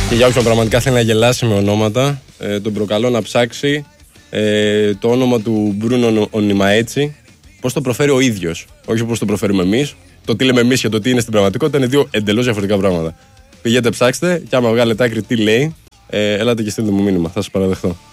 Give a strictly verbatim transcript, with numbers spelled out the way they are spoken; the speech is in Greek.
Και για όποιον πραγματικά θέλει να γελάσει με ονόματα, ε, τον προκαλώ να ψάξει ε, το όνομα του Μπρούνο Ονιμαέτσι, πώς το προφέρει ο ίδιος. Όχι πώς το προφέρουμε εμείς. Το τι λέμε εμείς και το τι είναι στην πραγματικότητα είναι δύο εντελώς διαφορετικά πράγματα. Πηγαίνετε, ψάξτε, και άμα βγάλετε άκρη τι λέει, ε, έλατε και στείλτε μου μήνυμα. Θα σας παραδεχτώ.